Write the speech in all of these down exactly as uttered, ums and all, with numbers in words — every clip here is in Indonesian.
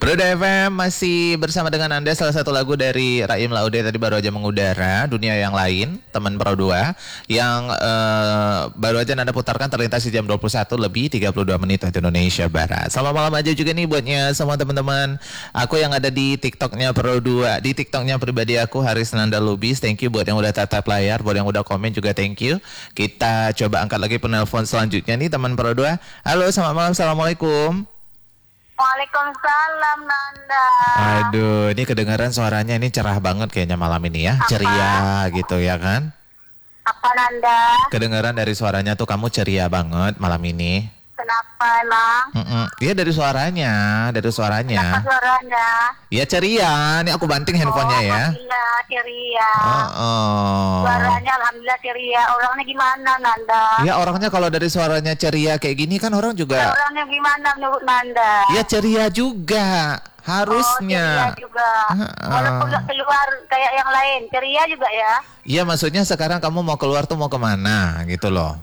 Broda F M masih bersama dengan Anda. Salah satu lagu dari Raim Laude tadi baru aja mengudara. Dunia yang lain, teman Pro dua yang uh, baru aja Anda putarkan terlintas di jam dua puluh satu lebih tiga puluh dua menit waktu Indonesia Barat. Selamat malam aja juga nih buatnya semua teman-teman aku yang ada di TikToknya Pro dua. Di TikToknya pribadi aku Haris Nanda Lubis. Thank you buat yang udah tatap layar, buat yang udah komen juga thank you. Kita coba angkat lagi penelpon selanjutnya nih teman Pro dua. Halo, selamat malam. Assalamualaikum. Waalaikumsalam Nanda. Aduh, ini kedengaran suaranya ini cerah banget kayaknya malam ini ya. Apa? Ceria gitu ya kan? Apa Nanda? Kedengaran dari suaranya tuh kamu ceria banget malam ini. Kenapa emang? Iya dari suaranya, dari suaranya. Kenapa suaranya? Ya ceria, ini aku banting handphonenya oh, ya. Alhamdulillah ceria. Oh, oh. Suaranya alhamdulillah ceria. Orangnya gimana Nanda? Ya orangnya kalau dari suaranya ceria kayak gini kan orang juga. Ya, orangnya gimana menurut Nanda? Ya ceria juga. Harusnya. Oh, ceria juga. Uh-uh. Walaupun gak keluar kayak yang lain, ceria juga ya? Iya maksudnya sekarang kamu mau keluar tuh mau kemana gitu loh.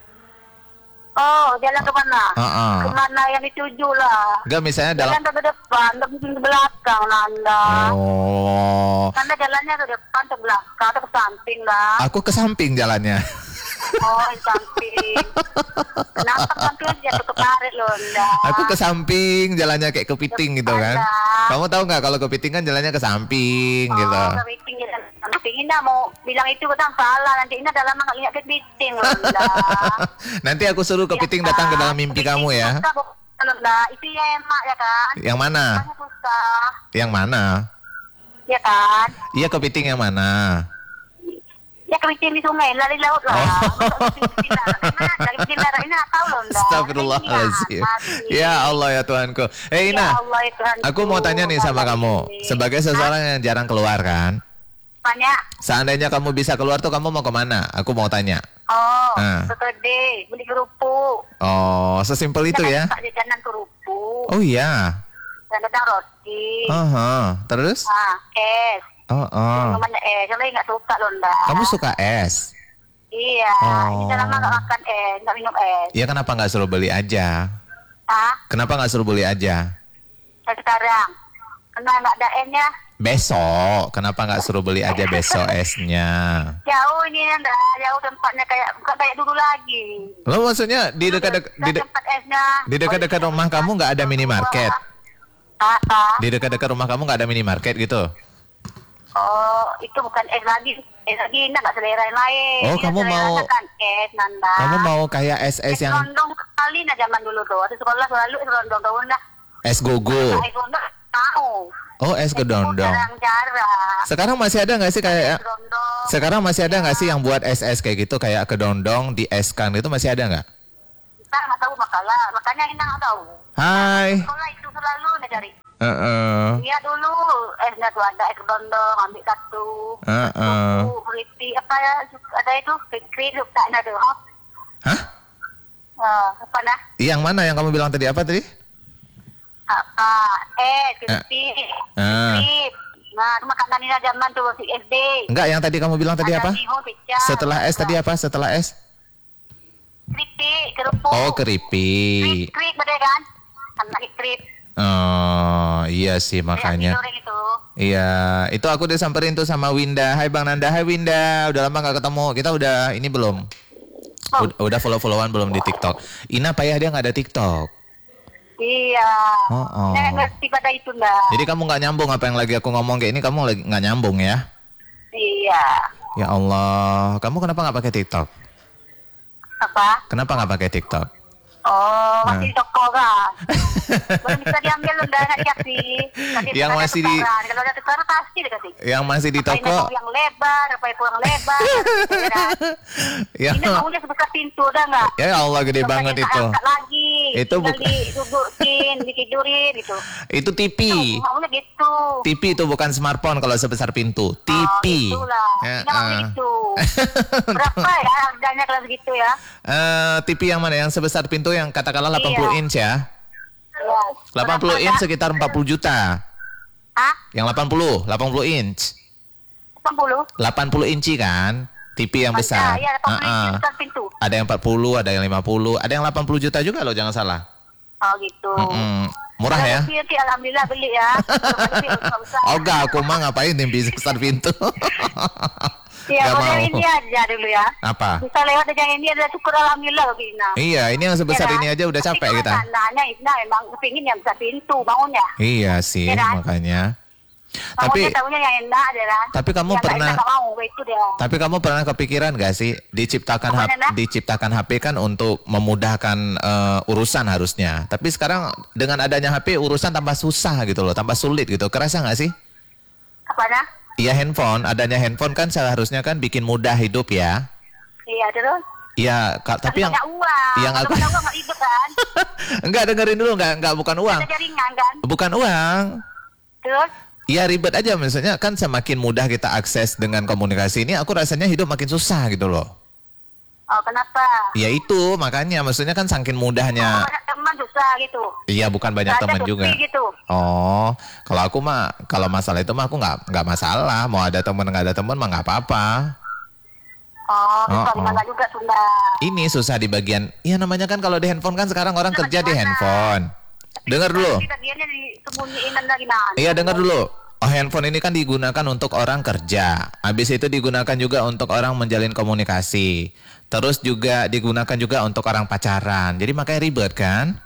Oh, jalan ke mana? Uh-uh. Kemana yang dituju lah. Enggak misalnya dalam... Jalan ke depan, ke ke belakang, Nanda. Oh. Nanda jalannya ke depan, ke belakang, atau ke samping lah. Aku ke samping jalannya. Oh, ke samping. Kenapa samping jatuh ke parit loh, Nanda? Aku ke samping, jalannya kayak kepiting gitu kan. Kamu tahu nggak kalau kepiting kan jalannya ke samping oh, gitu. Oh, kepiting jalan ke samping. Indah mau bilang itu kita salah. Nanti Indah dalam lama nggak lihat kepiting loh, Nanda. Nanti aku suruh kepiting ya, datang ke dalam mimpi kepiting kamu ya. Nanda, itu ya emak ya kan? Yang mana? Yang mana? Ya kan? Iya kepiting yang mana? Ya kepiting di sungai, lari laut lah. Oh. Kepiting darat ini tahu loh, Nanda. Astagfirullahaladzim. Ya Allah ya Tuhanku. Eh Ina, ya Allah, ya Tuhanku. Aku mau tanya nih sama kamu. Ini. Sebagai seseorang yang jarang keluar kan? Tanya. Seandainya kamu bisa keluar tuh kamu mau kemana? Aku mau tanya. Oh, nah. Saturday, beli kerupuk. Oh, sesimpel itu ya? Pak jajanan kerupuk. Oh iya. Dan kadang roti. Uh -huh. Terus? Ah, es. Oh, oh. Minumannya es, kalau nggak suka loh, Nanda. Kamu suka es? Iya, oh. Ini udah lama nggak makan es, nggak minum es. Iya, kenapa nggak suruh beli aja? Hah? Kenapa nggak suruh beli aja? Sekarang, karena nggak ada esnya. Besok, kenapa nggak suruh beli aja besok esnya? Jauh ini Nanda, jauh tempatnya kayak bukan kayak dulu lagi. Lo maksudnya di dekat-dekat di, de di dekat-dekat rumah kamu nggak ada minimarket? Apa? Di dekat-dekat rumah kamu nggak ada minimarket gitu? Oh, itu bukan es lagi, es lagi nggak selera yang lain. Oh, kamu mau kan es Nanda. Kamu mau kayak es-es yang rondong kali nah zaman dulu tuh. Waktu sekolah selalu es rondong tahu nggak? Es gogo. Es rondong tahu. Oh, es gedondong. Jarang-jarang. Sekarang masih ada nggak sih kayak? Sekarang masih ada nggak sih yang buat es-es kayak gitu kayak kedondong dieskan itu masih ada nggak? Kita nggak tahu makalah, makanya kita nggak tahu. Hai. Sekolah itu selalu nak cari. Uh -uh. Iya dulu esnya tuh ada es kedondong, ambil satu. Uh -uh. Keripik apa ya? Ada itu keripik tak ada tuh. Hah? Uh, apa nah? Yang mana yang kamu bilang tadi apa tadi? Apa? Eh, keripik. Uh. Nah, makanan ini zaman tuh si S D. Enggak, yang tadi kamu bilang tadi apa? Setelah es tadi apa? Setelah es? Keripik, kerupuk. Oh, keripik. Keripik bener kan? Anak keripik. Oh, iya sih makanya. Itu. Iya, itu aku udah samperin tuh sama Winda. Hai Bang Nanda, hai Winda. Udah lama gak ketemu. Kita udah ini belum? Oh. Udah, udah follow-followan belum di TikTok? Ina payah dia nggak ada TikTok. Iya. Oh, oh. Saya ngerti pada itu enggak. Jadi kamu nggak nyambung apa yang lagi aku ngomong kayak ini, kamu lagi nggak nyambung ya? Iya. Ya Allah, kamu kenapa nggak pakai TikTok? Apa? Kenapa nggak pakai TikTok? Oh, masih nah. Toko kan? Belum bisa diambil udah nggak dikasih. Yang masih di. Kalau ada tukar pasti dikasih. Yang masih di toko. Apa yang lebar, apa yang kurang lebar. Ya. Ini maunya sebesar pintu udah nggak? Ya Allah gede Sampai banget itu. Lagi. Itu bukan. Didudukin, ditidurin gitu. Itu T V. Itu, maunya gitu. T V itu bukan smartphone kalau sebesar pintu. T V. Oh, itulah. Ya, ini uh. gitu. Berapa ya harganya kalau begitu ya? Uh, T V yang mana? Yang sebesar pintu yang katakanlah delapan puluh iya. inch ya? Iya. delapan puluh inch sekitar empat puluh juta. Hah? Yang delapan puluh, delapan puluh inch. delapan puluh? delapan puluh inci kan? T V yang besar. Iya, delapan puluh uh -uh. inci pintu. Ada yang empat puluh, ada yang lima puluh, ada yang delapan puluh juta juga loh, jangan salah. Oh gitu. Mm-mm. Murah ya? Kalau sih, alhamdulillah beli ya. Oh enggak, aku mah ngapain nih bisa besar pintu. Iya, Nggak model mau. ini aja dulu ya. Apa? Bisa lewat dengan ini adalah syukur alhamdulillah Gina. Iya, ini yang sebesar ini aja udah capek kita. Tandanya Ina emang kepingin yang bisa pintu bangunnya. Iya sih, Ya kan? makanya. Bangunnya Tapi tahunya yang enak ada kan. tapi kamu Yang pernah- lain nggak mau itu dia. tapi kamu pernah kepikiran gak sih diciptakan Apanya, H- Nak? diciptakan H P kan untuk memudahkan eh, urusan harusnya. Tapi sekarang dengan adanya H P urusan tambah susah gitu loh, tambah sulit gitu. Kerasa gak sih? Apa nah? Iya handphone, adanya handphone kan seharusnya kan bikin mudah hidup ya. Iya terus. Iya, Kak, tapi yang banyak uang. yang Kalau aku- banyak uang nggak ribet kan. enggak dengerin dulu, enggak enggak bukan uang. Ada jaringan kan. Bukan uang. Terus. Iya ribet aja maksudnya kan semakin mudah kita akses dengan komunikasi ini aku rasanya hidup makin susah gitu loh. Oh kenapa? Ya itu makanya maksudnya kan saking mudahnya. Banyak teman susah gitu. Iya bukan banyak Nggak ada teman sepi juga. gitu. Oh, kalau aku mah kalau masalah itu mah aku nggak nggak masalah. Mau ada teman nggak ada teman mah nggak apa-apa. Oh, Oh, susah oh. dimana juga Sunda. Ini susah di bagian. Ya namanya kan kalau di handphone kan sekarang orang kerja di handphone. Dengar dulu. Tapi bagiannya disembunyiin dan gimana? Iya dengar dulu. Oh, handphone ini kan digunakan untuk orang kerja. Habis itu digunakan juga untuk orang menjalin komunikasi. Terus juga digunakan juga untuk orang pacaran. Jadi makanya ribet kan?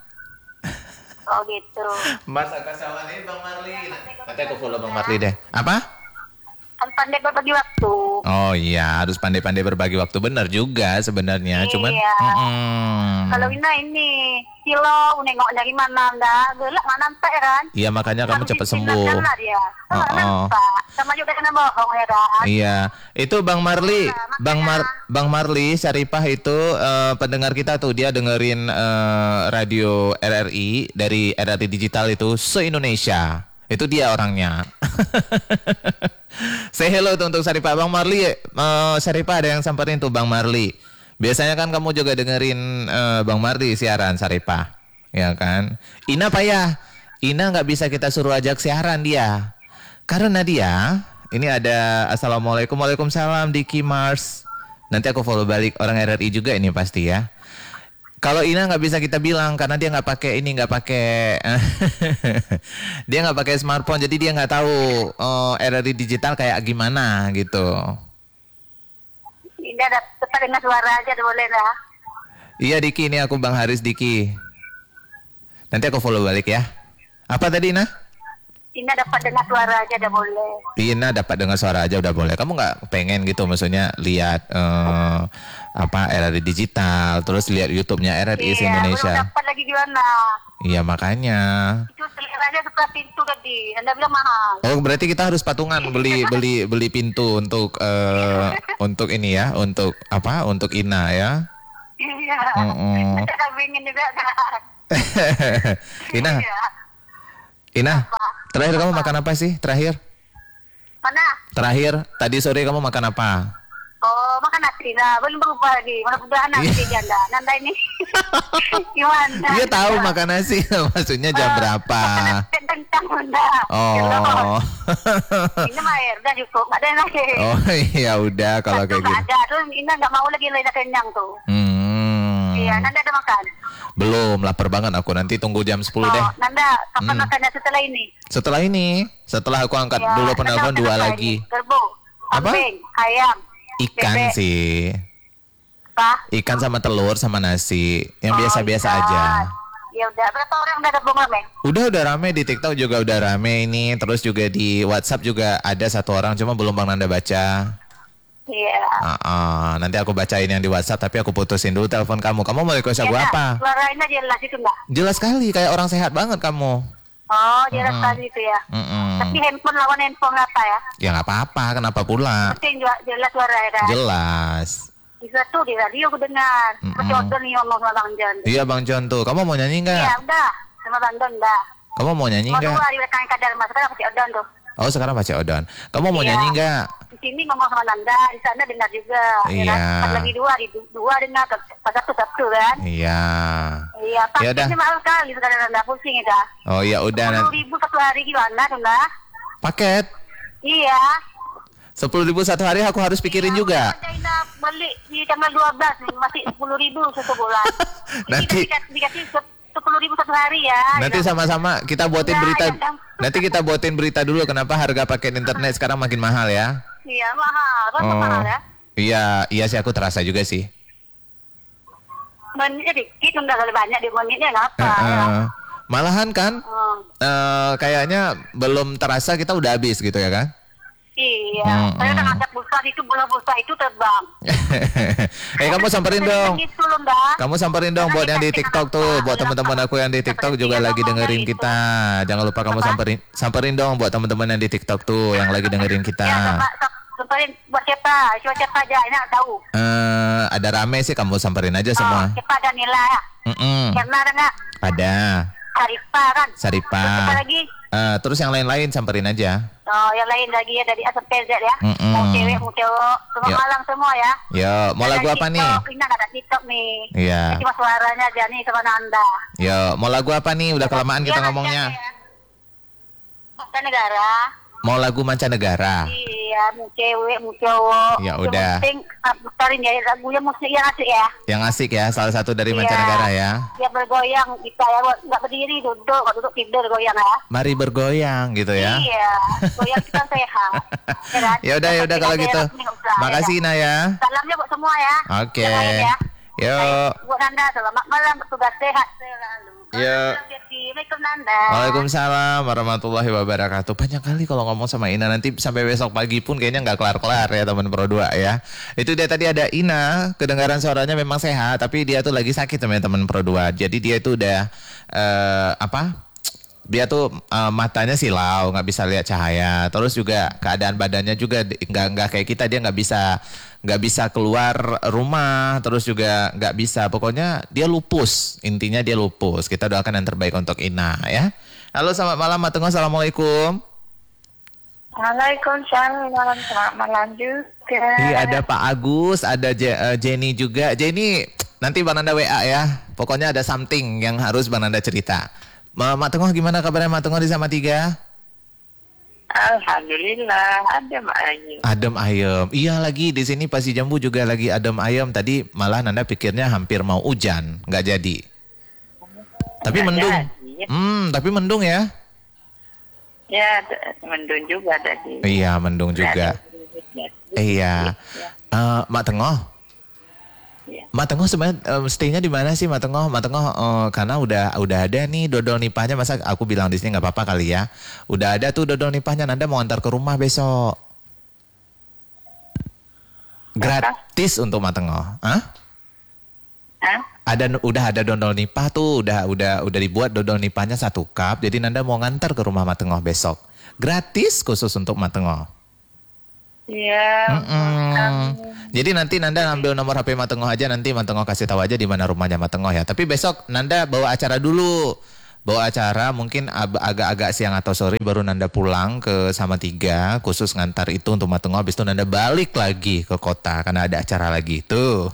Oh gitu. Mas Akasawan ini Bang Marli. Nanti aku follow Bang Marli deh. Apa? Kan pandai berbagi waktu. Oh iya, harus pandai-pandai berbagi waktu. Benar juga sebenarnya. Cuman Iya. mm-mm. Kalau Ina ini kilo nengok dari mana dah, gelak mana nampak kan? Iya makanya kamu Harus cepat ditinggalkan sembuh. lah dia. Kalau Oh, mana oh. nampak, sama juga kena bohong ya kan? Iya, itu Bang Marli, Iya, makanya. Bang Mar, Bang Marli Syarifah itu eh, pendengar kita tuh dia dengerin eh, radio R R I dari R R I Digital itu se-Indonesia. Itu dia orangnya. Say hello tuh untuk Syarifah. Bang Marli, eh, Syarifah ada yang samperin tuh Bang Marli. Biasanya kan kamu juga dengerin eh, Bang Marli siaran Syarifah, ya kan? Ina payah, Ina nggak bisa kita suruh ajak siaran dia. Karena dia, ini ada Assalamualaikum, Waalaikumsalam Diki Mars. Nanti aku follow balik orang R R I juga ini pasti ya. Kalau Ina nggak bisa kita bilang karena dia nggak pakai ini nggak pakai dia nggak pakai smartphone jadi dia nggak tahu oh, R R I digital kayak gimana gitu. Ini ada tetap dengan suara aja dah boleh lah. Iya Diki, ini aku Bang Haris Diki. Nanti aku follow balik ya. Apa tadi Ina? Ini dapat dengar suara aja dah boleh. Ina dapat dengar suara aja udah boleh. Kamu nggak pengen gitu maksudnya lihat eh, apa R R I digital, terus lihat YouTube-nya R R I Iya, Indonesia. belum dapat lagi gimana? Iya makanya. Itu selera aja setelah pintu tadi, anda bilang mahal. Oh berarti kita harus patungan beli beli beli pintu untuk eh, untuk ini ya, untuk apa? Untuk Ina ya. Iya. Mm-mm. Saya pengen juga kan. Ina, Iya. Ina. Apa? Terakhir kamu makan apa sih? Terakhir? Mana? Terakhir tadi sore kamu makan apa? Oh, makan nasi lah. Belum berubah lagi. Mudah-mudahan nasi janda. Nanda ini. Gimana? Dia tahu makan nasi, maksudnya jam berapa? Makan tentang bunda. Oh. Ini mah air dah cukup. Nggak ada yang lagi. Oh iya udah kalau Satu kayak nggak gitu. ada. Terus Ina nggak mau lagi Lena kenyang tuh. Hmm. Iya, Nanda ada makan. Belum, lapar banget aku. Nanti tunggu jam sepuluh deh. Oh, Nanda, kapan Hmm. makannya setelah ini? Setelah ini, setelah aku angkat Ya, dulu Nanda penelpon makan dua apa lagi. ini? Kerbau, Apa? kambing, ayam, Ikan bebek. sih. Apa? Ikan sama telur sama nasi. Yang Oh, biasa-biasa ikan. aja. Ya udah, berapa orang udah gabung rame? Udah udah rame di TikTok juga udah rame ini. Terus juga di WhatsApp juga ada satu orang cuma belum Bang Nanda baca. Iya. Ah, ah, nanti aku bacain yang di WhatsApp tapi aku putusin dulu telepon kamu. Kamu mau request lagu Ya, apa? suaranya jelas itu enggak? Jelas sekali kayak orang sehat banget kamu. Oh, jelas Mm-mm. sekali itu ya. Mm-mm. Tapi handphone lawan handphone apa ya? Ya nggak apa-apa, kenapa pula? Penting juga jelas suara ya kan? Jelas. Bisa tuh di radio aku dengar. Mm-mm. Masih order nih ngomong sama Bang John. Iya Bang John tuh. Kamu mau nyanyi nggak? Iya, udah. Sama Bang John udah. Kamu mau nyanyi Mau nggak? dua di belakang kadar mas, sekarang masih order tuh. Oh sekarang masih odon. Kamu mau Iya. nyanyi nggak? Di sini ngomong sama Nanda, di sana dengar juga. Iya. Ya kan? Pas lagi dua, di du- dua dengar, pas satu satu kan. Iya. Iya, Ya udah. pasti mahal kali sekarang Nanda pusing ya kak. Oh ya udah. Sepuluh nanti- ribu satu hari gimana tuh Nanda? Paket Iya. sepuluh ribu satu hari aku harus pikirin Iya, juga. udah Ina beli di tanggal dua belas masih sepuluh ribu satu bulan. Nanti- Ini dikasih, dikasih se- sepuluh ribu satu hari ya. Nanti ya. sama-sama kita buatin Ya, berita. ya, ya. Nanti kita buatin berita dulu kenapa harga paket internet sekarang makin mahal ya. Iya mahal, kan Oh. mahal ya. Iya, iya sih aku terasa juga sih. Menitnya dikit, udah kali banyak di menitnya ngapa Eh, ya. eh. Malahan kan Hmm. eh, kayaknya belum terasa kita udah habis gitu ya kan? Iya, Hmm, saya udah hmm. ngajak pulsa itu, bola pulsa itu terbang. Eh kamu samperin dong. Gitu loh, Mbak. Kamu samperin dong buat yang di TikTok tuh, buat teman-teman aku yang di TikTok juga lagi dengerin kita. Jangan lupa kamu samperin samperin dong buat teman-teman yang di TikTok tuh yang lagi dengerin Ya, kita. coba, samperin buat siapa? Coba siapa aja, ini nggak tahu. Eh ada rame sih, kamu samperin aja Oh, semua. siapa ada Nila ya? Mm-mm. Karena ada nggak? Ada Saripa kan? Saripa. Terus siapa lagi? Eh, terus yang lain-lain samperin aja. Oh, yang lain lagi ya dari A sampai Z ya. Mm-mm. Mau cewek, mau cowok, semua Ya. malang semua ya. Yo, mau Ada lagu apa nih? TikTok, ini ada TikTok nih. Iya. Ini cuma suaranya aja nih sama Nanda. Yo, mau lagu apa nih? Udah kelamaan kita Iya, ngomongnya. iya, iya. Bangsa negara. Mau lagu mancanegara. Iya, mau cewek, mau cowok. Ya Yang udah. penting ah, putarin ya lagunya musik yang asik ya. Yang asik ya, salah satu dari Iya. mancanegara ya. Ya bergoyang kita ya, nggak berdiri, duduk, nggak duduk tidur goyang ya. Mari bergoyang gitu ya. Iya, goyang kita sehat. Ya kan? Ya udah, ya udah kalau Kita gitu. sehat, ini nggak usah, Makasih ya kan? Ina ya. Salamnya buat semua ya. Oke. Yang lain ya. Yo. Baik, buat Nanda, selamat malam, bertugas sehat selalu. Ya. Assalamualaikum Nanda. Waalaikumsalam warahmatullahi wabarakatuh. Banyak kali kalau ngomong sama Ina nanti sampai besok pagi pun kayaknya nggak kelar-kelar ya teman Pro dua ya. Itu dia tadi ada Ina, kedengaran suaranya memang sehat tapi dia tuh lagi sakit teman-teman Pro dua. Jadi dia itu udah eh, apa? Dia tuh eh, matanya silau, nggak bisa lihat cahaya. Terus juga keadaan badannya juga di- nggak nggak kayak kita, dia nggak bisa nggak bisa keluar rumah. Terus juga nggak bisa, pokoknya dia lupus. Intinya dia lupus. Kita doakan yang terbaik untuk Ina ya. Halo, selamat malam Matungo, assalamualaikum. Waalaikumsalam, selamat malam juga. Iya, ada Pak Agus, ada Je- eh, Jenny juga. Jenny, nanti Bang Nanda W A ya. Pokoknya ada something yang harus Bang Nanda cerita. Ma Mak Tengah gimana kabarnya Mak Tengah di Sama Tiga? Alhamdulillah, ada Mak Ayu. Adem ayem. Iya lagi di sini Pasi Jambu juga lagi adem ayem. Tadi malah Nanda pikirnya hampir mau hujan, nggak jadi. Tapi Nggak mendung. jadi. Hmm, tapi mendung ya? Ya, d- mendung juga tadi. Iya, mendung juga. Iya. Eh, Mak Tengah. Iya. Mak Tengah sebenarnya um, stay-nya di mana sih Mak Tengah? Mak Tengah eh, karena udah udah ada nih dodol nipahnya, masa aku bilang di sini nggak apa-apa kali ya. Udah ada tuh dodol nipahnya, Nanda mau antar ke rumah besok. Gratis untuk Mak Tengah. Hah? Hah? Ada udah ada dodol nipah tuh, udah udah udah dibuat dodol nipahnya satu cup. Jadi Nanda mau ngantar ke rumah Mak Tengah besok. Gratis khusus untuk Mak Tengah. Iya. Mm-mm. Jadi nanti Nanda ambil nomor H P Mak Tengah aja, nanti Mak Tengah kasih tahu aja di mana rumahnya Mak Tengah ya. Tapi besok Nanda bawa acara dulu. Bawa acara mungkin ab- agak-agak siang atau sore baru Nanda pulang ke Sama Tiga khusus ngantar itu untuk Mak Tengah. Habis itu Nanda balik lagi ke kota karena ada acara lagi tuh.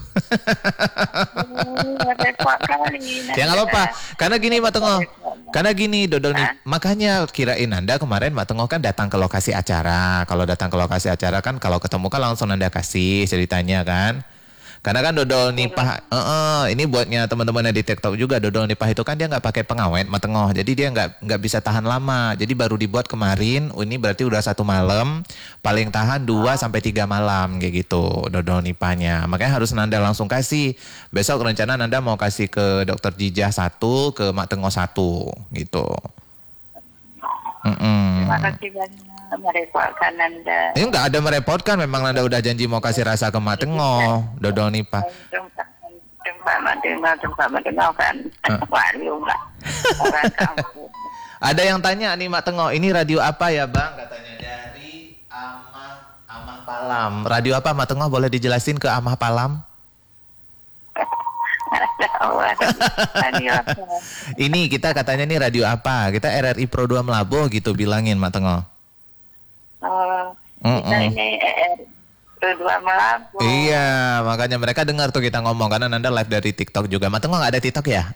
Repot kali. Ya nggak apa-apa. Karena gini Mak Tengah. Karena gini dodol nih. Makanya kirain Nanda kemarin Mak Tengah kan datang ke lokasi acara. Kalau datang ke lokasi acara kan kalau ketemu kan langsung Nanda kasih ceritanya kan. Karena kan dodol nipah, eh, eh, ini buatnya teman-teman yang di TikTok juga, dodol nipah itu kan dia nggak pakai pengawet Mak Tengah, jadi dia nggak nggak bisa tahan lama. Jadi baru dibuat kemarin, oh, ini berarti udah satu malam, paling tahan dua sampai tiga malam kayak gitu dodol nipahnya. Makanya harus Nanda langsung kasih. Besok rencana Nanda mau kasih ke Dokter Jijah satu, ke Mak Tengah satu, gitu. Mm-mm. Terima kasih banyak merepotkan Anda. Ini nggak ada merepotkan, memang Nanda udah janji mau kasih rasa ke Mak Tengah, dodol nipah. Tempat mendengar, tempat mendengar kan. Waduh lah. Orang kampung. Ada yang tanya nih Mak Tengah, ini radio apa ya Bang? Katanya dari Amah Amah Palam. Radio apa Mak Tengah, boleh dijelasin ke Amah Palam? Ini kita katanya nih radio apa? Kita R R I Pro dua Melabuh gitu bilangin Mak Tengah. Oh, Mm-mm. kita ini R berdua Melabuh. Iya, makanya mereka dengar tuh kita ngomong karena Nanda live dari TikTok juga. Mak Tengah nggak ada TikTok ya?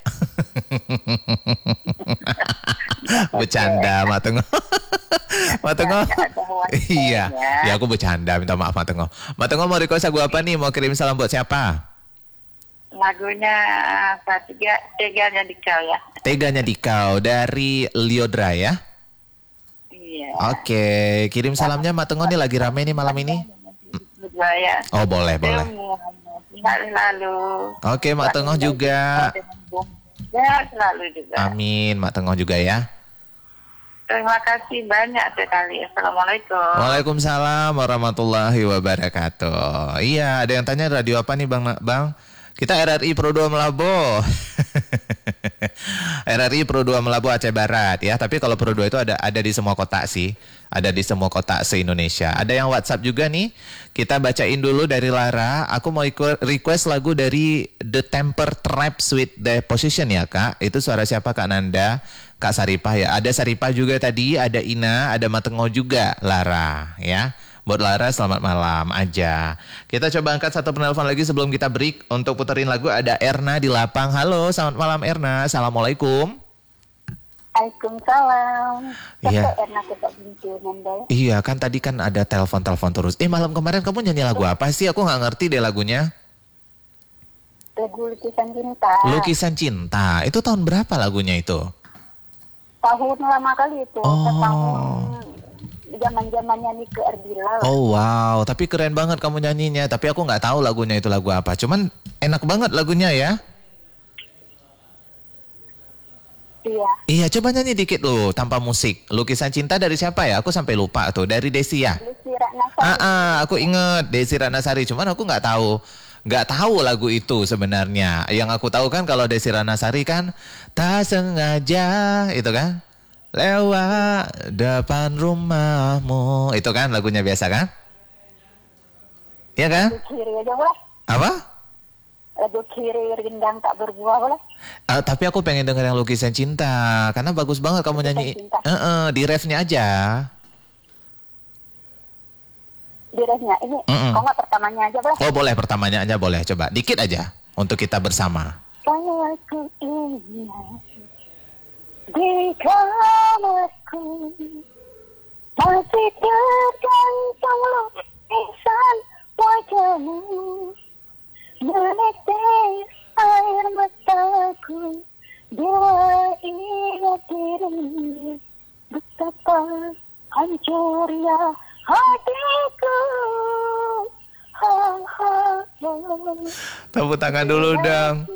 Bercanda Mak Tengah. Mak Tengah. Iya, ya aku bercanda, minta maaf Mak Tengah. Mak Tengah mau request lagu apa nih? Mau kirim salam buat siapa? Lagunya apa? Tiga, tiga yang dikau ya. Teganya dikau dari Liodra ya. Iya. Oke, kirim salamnya Mak Tengok nih lagi rame nih malam ini. Saya. Oh boleh boleh. Selalu. Oke Mak Tengok juga. Ya selalu juga. Amin Mak Tengok juga ya. Terima kasih banyak sekali. Assalamualaikum. Waalaikumsalam warahmatullahi wabarakatuh. Iya, ada yang tanya radio apa nih Bang? Bang, kita R R I Pro dua Melabo. R R I Pro dua Melabo Aceh Barat ya. Tapi kalau Pro dua itu ada ada di semua kota sih. Ada di semua kota se-Indonesia. Ada yang WhatsApp juga nih. Kita bacain dulu dari Lara. Aku mau ikut request lagu dari The Temper Trap Sweet Deposition ya Kak. Itu suara siapa Kak Nanda? Kak Saripah ya. Ada Saripah juga tadi. Ada Ina. Ada Matengo juga. Lara ya. Buat Lara selamat malam aja. Kita coba angkat satu penelpon lagi sebelum kita break. Untuk puterin lagu ada Erna di Lapang. Halo selamat malam Erna. Assalamualaikum. Waalaikumsalam. Iya. Erna kita binti Nanda. Iya kan tadi kan ada telepon-telepon terus. Eh malam kemarin kamu nyanyi lagu apa sih? Aku nggak ngerti deh lagunya. Lagu Lukisan Cinta. Lukisan Cinta. Itu tahun berapa lagunya itu? Tahun lama kali itu. Oh. Tahun zaman-zamannya Nike Ardila. Oh wow, tapi keren banget kamu nyanyinya. Tapi aku nggak tahu lagunya itu lagu apa. Cuman enak banget lagunya ya. Iya. Iya, coba nyanyi dikit loh tanpa musik. Lukisan Cinta dari siapa ya? Aku sampai lupa tuh. Dari Desi ya? Desi Ratnasari. Ah, ah, aku inget Desi Ratnasari. Cuman aku nggak tahu, nggak tahu lagu itu sebenarnya. Yang aku tahu kan kalau Desi Ratnasari kan tak sengaja itu kan lewat depan rumahmu. Itu kan lagunya biasa kan? Iya kan? Lagu kiri aja boleh. Apa? Lagu kiri rindang tak berbuah boleh. Uh, tapi aku pengen denger yang Lukisan Cinta karena bagus banget kamu Lukisan nyanyi. Cinta. Uh -uh, di refnya aja. Di refnya ini. Mm-mm. Kok nggak pertamanya aja boleh? Oh boleh pertamanya aja boleh. Coba dikit aja untuk kita bersama. Kalau aku ingat di kamarku masih tergantung lukisan wajahmu, menetes air mataku, bila ingat dirimu, betapa hancurnya hatiku. Ha, ha, ha. Tepuk tangan dulu dong.